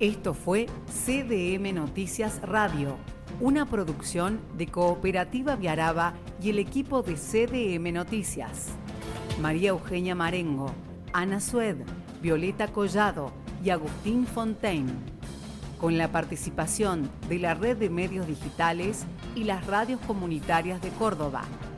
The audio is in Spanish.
Esto fue CDM Noticias Radio, una producción de Cooperativa Viaraba y el equipo de CDM Noticias. María Eugenia Marengo, Ana Sued, Violeta Collado y Agustín Fontaine. Con la participación de la Red de Medios Digitales y las radios comunitarias de Córdoba.